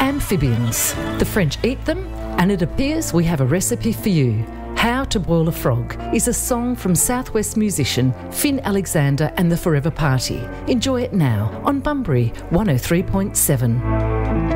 Amphibians. The French eat them, and it appears we have a recipe for you. How to Boil a Frog is a song from Southwest musician Finn Alexander and the Forever Party. Enjoy it now on Bunbury 103.7.